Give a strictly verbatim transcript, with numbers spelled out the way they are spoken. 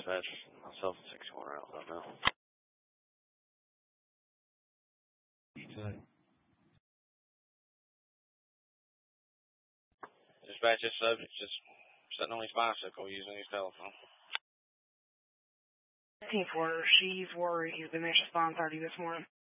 dispatch myself at sixty-one outside now. Dispatch, this subject just sitting on his bicycle using his telephone. fifteen four, she's worried he's been there since nine thirty this morning.